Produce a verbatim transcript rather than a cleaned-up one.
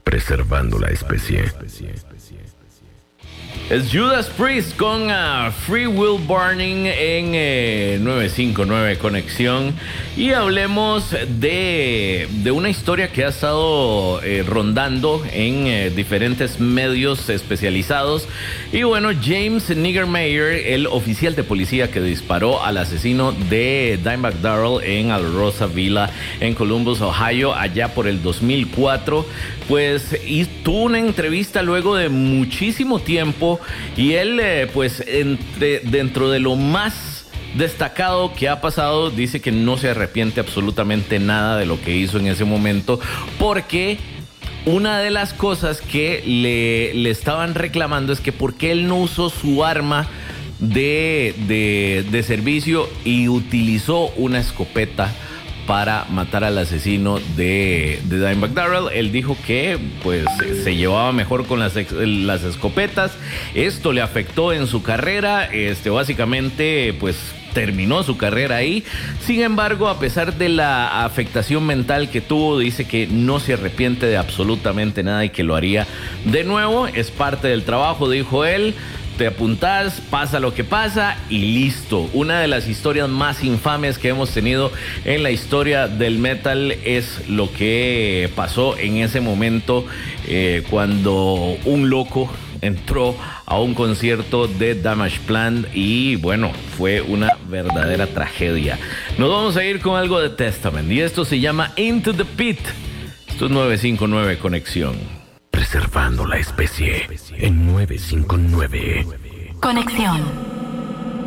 Preservando la especie. Es Judas Priest con uh, Free Will Burning en eh, nueve cinco nueve Conexión. Y hablemos de, de una historia que ha estado eh, rondando en eh, diferentes medios especializados. Y bueno, James Niggermeyer, el oficial de policía que disparó al asesino de Dimebag Darrell en Alrosa Villa en Columbus, Ohio, allá por el dos mil cuatro, pues y tuvo una entrevista luego de muchísimo tiempo. Y él, eh, pues, entre, dentro de lo más destacado que ha pasado, dice que no se arrepiente absolutamente nada de lo que hizo en ese momento, porque una de las cosas que le, le estaban reclamando es que por qué él no usó su arma de, de, de servicio y utilizó una escopeta para matar al asesino de, de Dimebag Darrell. Él dijo que pues se llevaba mejor con las, las escopetas. Esto le afectó en su carrera. Este, básicamente, pues terminó su carrera ahí. Sin embargo, a pesar de la afectación mental que tuvo, dice que no se arrepiente de absolutamente nada y que lo haría de nuevo. Es parte del trabajo, dijo él. Te apuntás, pasa lo que pasa y listo. Una de las historias más infames que hemos tenido en la historia del metal es lo que pasó en ese momento eh, cuando un loco entró a un concierto de Damageplan y bueno, fue una verdadera tragedia. Nos vamos a ir con algo de Testament y esto se llama Into the Pit. Esto es nueve cinco nueve Conexión. Preservando la especie en nueve cinco nueve Conexión.